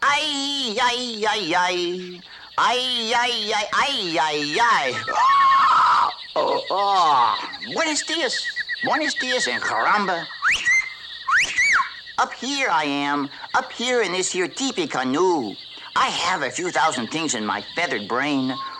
Ay, ay, ay, ay. Ay, ay, ay, ay, ay, ay. Buenos dias. Buenos dias and caramba. Up here I am, up here in this here teepee canoe. I have a few thousand things in my feathered brain.